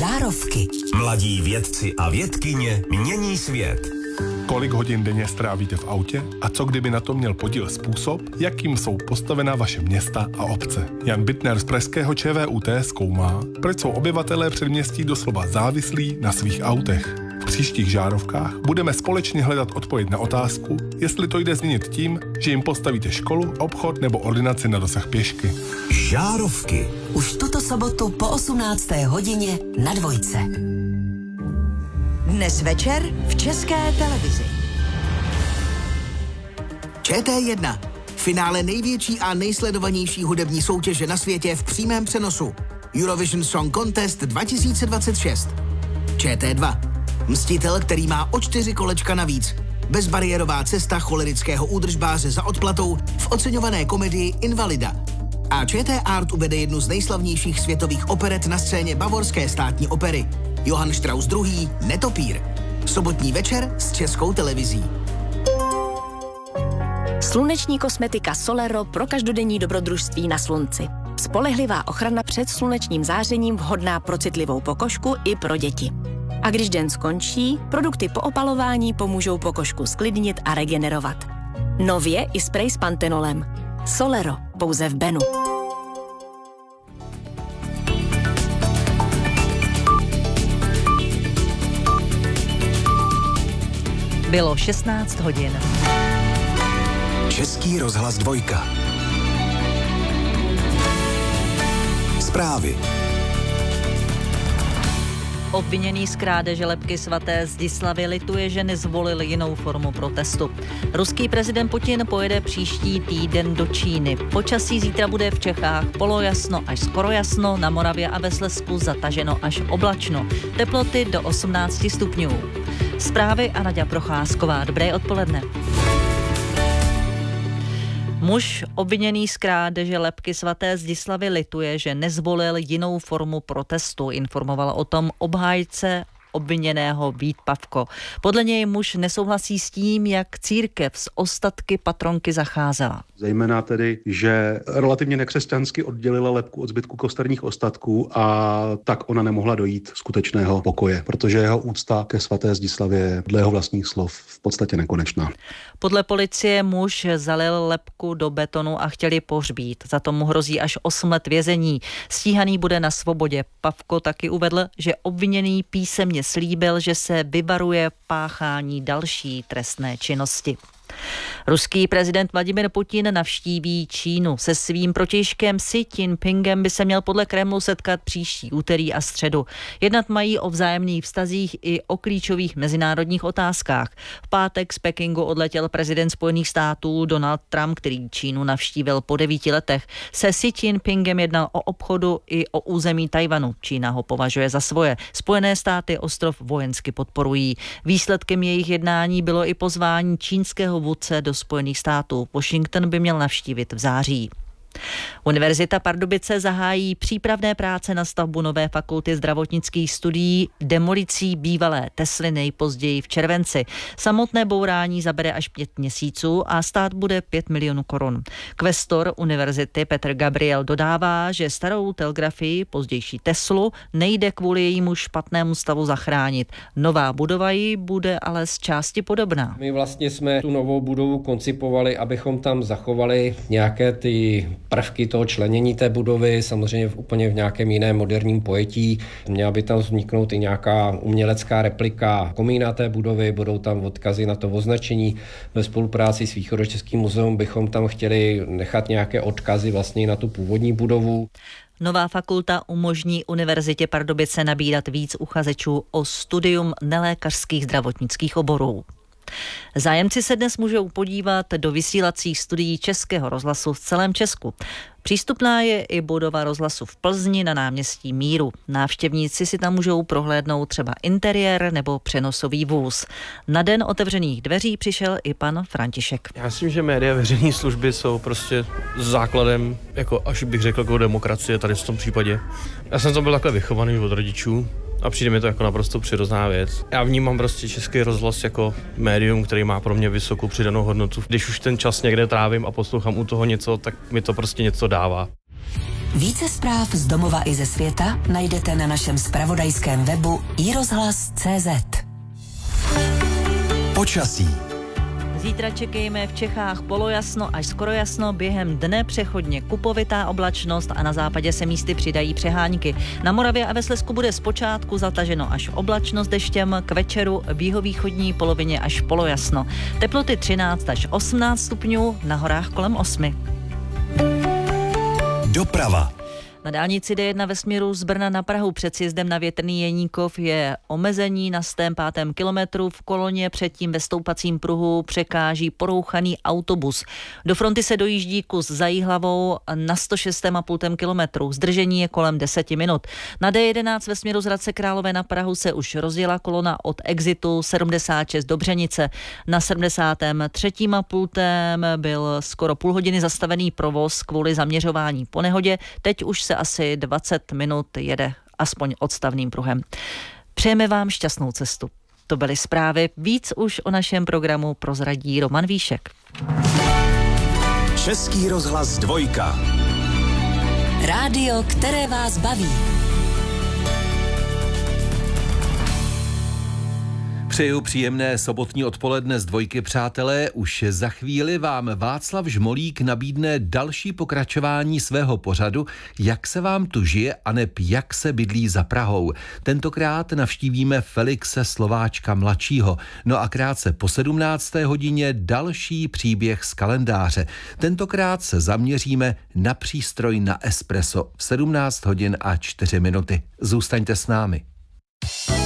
Žárovky. Mladí vědci a vědkyně mění svět. Kolik hodin denně strávíte v autě a co kdyby na to měl podíl způsob, jakým jsou postavena vaše města a obce. Jan Bittner z pražského ČVUT zkoumá, proč jsou obyvatelé předměstí doslova závislí na svých autech. V příštích žárovkách budeme společně hledat odpověď na otázku, jestli to jde změnit tím, že jim postavíte školu, obchod nebo ordinaci na dosah pěšky. Žárovky. Už tuto sobotu po 18. hodině na Dvojce. Dnes večer v České televizi. ČT1. Finále největší a nejsledovanější hudební soutěže na světě v přímém přenosu. Eurovision Song Contest 2026. ČT2. Mstitel, který má o 4 kolečka navíc. Bezbariérová cesta cholerického údržbáře za odplatou v oceňované komedii Invalida. A ČT Art uvede jednu z nejslavnějších světových operet na scéně Bavorské státní opery. Johann Strauss II. Netopír. Sobotní večer s Českou televizí. Sluneční kosmetika Solero pro každodenní dobrodružství na slunci. Spolehlivá ochrana před slunečním zářením vhodná pro citlivou pokožku i pro děti. A když den skončí, produkty po opalování pomůžou pokožku sklidnit a regenerovat. Nově i sprej s pantenolem. Solero, pouze v Benu. Bylo 16 hodin. Český rozhlas 2. Zprávy. Obviněný z krádeže lebky svaté Zdislavy lituje, že nezvolil jinou formu protestu. Ruský prezident Putin pojede příští týden do Číny. Počasí zítra bude v Čechách polojasno až skoro jasno, na Moravě a ve Slezsku zataženo až oblačno. Teploty do 18 stupňů. Zprávy a Naďa Procházková. Dobré odpoledne. Muž obviněný z krádeže lebky svaté Zdislavy lituje, že nezvolil jinou formu protestu, informoval o tom obhájce obviněného Vít Pavko. Podle něj muž nesouhlasí s tím, jak církev s ostatky patronky zacházela. Zejména tedy, že relativně nekřesťansky oddělila lebku od zbytku kosterních ostatků a tak ona nemohla dojít skutečného pokoje, protože jeho úcta ke svaté Zdislavě je dle jeho vlastních slov v podstatě nekonečná. Podle policie muž zalil lebku do betonu a chtěli pohřbít. Za to mu hrozí až 8 let vězení. Stíhaný bude na svobodě. Pavko taky uvedl, že obviněný písemně slíbil, že se vyvaruje páchání další trestné činnosti. Ruský prezident Vladimir Putin navštíví Čínu. Se svým protějškem Xi Jinpingem by se měl podle Kremlu setkat příští úterý a středu. Jednat mají o vzájemných vztazích i o klíčových mezinárodních otázkách. V pátek z Pekingu odletěl prezident Spojených států Donald Trump, který Čínu navštívil po 9 letech. Se Xi Jinpingem jednal o obchodu i o území Tajvanu. Čína ho považuje za svoje. Spojené státy ostrov vojensky podporují. Výsledkem jejich jednání bylo i pozvání čínského vůdce do Spojených států. Washington by měl navštívit v září. Univerzita Pardubice zahájí přípravné práce na stavbu nové fakulty zdravotnických studií demolicí bývalé Tesly nejpozději v červenci. Samotné bourání zabere až 5 měsíců a stát bude 5 milionů korun. Kvestor univerzity Petr Gabriel dodává, že starou telegrafii, pozdější Teslu, nejde kvůli jejímu špatnému stavu zachránit. Nová budova jí bude ale z části podobná. My vlastně jsme tu novou budovu koncipovali, abychom tam zachovali nějaké ty prvky toho členění té budovy, samozřejmě úplně v nějakém jiném moderním pojetí. Měla by tam vzniknout i nějaká umělecká replika komína té budovy, budou tam odkazy na to označení. Ve spolupráci s Východočeským muzeum bychom tam chtěli nechat nějaké odkazy vlastně na tu původní budovu. Nová fakulta umožní Univerzitě Pardubice nabírat víc uchazečů o studium nelékařských zdravotnických oborů. Zájemci se dnes můžou podívat do vysílacích studií Českého rozhlasu v celém Česku. Přístupná je i budova rozhlasu v Plzni na náměstí Míru. Návštěvníci si tam můžou prohlédnout třeba interiér nebo přenosový vůz. Na den otevřených dveří přišel i pan František. Já myslím, že média veřejné služby jsou prostě základem, jako až bych řekl, jako demokracie tady v tom případě. Já jsem to byl takhle vychovaný od rodičů. A přijde mi to jako naprosto přirozená věc. Já vnímám prostě Český rozhlas jako médium, který má pro mě vysokou přidanou hodnotu. Když už ten čas někde trávím a poslouchám u toho něco, tak mi to prostě něco dává. Více zpráv z domova i ze světa najdete na našem zpravodajském webu iRozhlas.cz. Počasí. Zítra čekejme v Čechách polojasno až skoro jasno, během dne přechodně kupovitá oblačnost a na západě se místy přidají přehánky. Na Moravě a ve Slezsku bude zpočátku zataženo až oblačno s deštěm, k večeru v jihovýchodní polovině až polojasno. Teploty 13 až 18 stupňů, na horách kolem 8. Doprava. Na dálnici D1 ve směru z Brna na Prahu před sjezdem na Větrný Jeníkov je omezení na 105. kilometru. V koloně předtím ve stoupacím pruhu překáží porouchaný autobus. Do fronty se dojíždí kus za Jihlavou na 106,5 kilometru. Zdržení je kolem 10 minut. Na D11 ve směru z Hradce Králové na Prahu se už rozjela kolona od exitu 76 do Břenice. Na 73,5 byl skoro půl hodiny zastavený provoz kvůli zaměřování po nehodě. Teď už se asi 20 minut jede aspoň odstavným pruhem. Přejeme vám šťastnou cestu. To byly zprávy. Víc už o našem programu prozradí Roman Víšek. Český rozhlas 2. Rádio, které vás baví. Přeju příjemné sobotní odpoledne z 2, přátelé. Už za chvíli vám Václav Žmolík nabídne další pokračování svého pořadu Jak se vám tu žije aneb jak se bydlí za Prahou. Tentokrát navštívíme Felixe Slováčka mladšího. No a krátce po 17. hodině další příběh z kalendáře. Tentokrát se zaměříme na přístroj na espresso v 17 hodin a 4 minuty. Zůstaňte s námi.